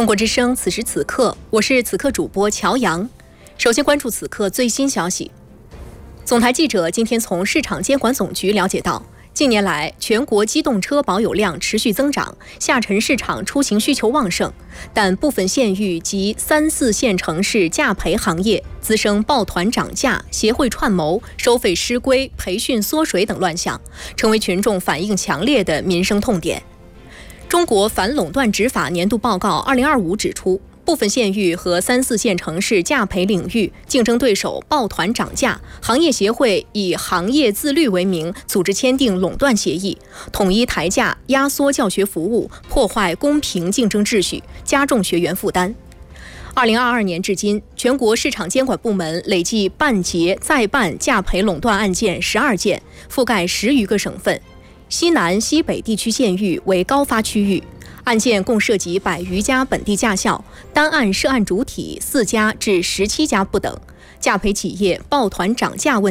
中国之声，此时此刻，我是此刻主播乔阳。首先关注此刻最新消息。总台记者今天从市场监管总局了解到，近年来全国机动车保有量持续增长，下沉市场出行需求旺盛，但部分县域及3、4线城市价培行业滋生抱团涨价、协会串谋、收费失规、培训缩水等乱象，成为群众反映强烈的民生痛点。中国反垄断执法年度报告2025指出，部分县域和3、4线城市价培领域竞争对手抱团涨价，行业协会以行业自律为名组织签订垄断协议，统一抬价，压缩教学服务，破坏公平竞争秩序，加重学员负担。2022年至今，全国市场监管部门累计办结再办价培垄断案件12件，覆盖10余个省份。西南、西北地区县域为高发区域，案件共涉及100余家本地驾校，单案涉案主体4家至17家不等。价培企业抱团涨价问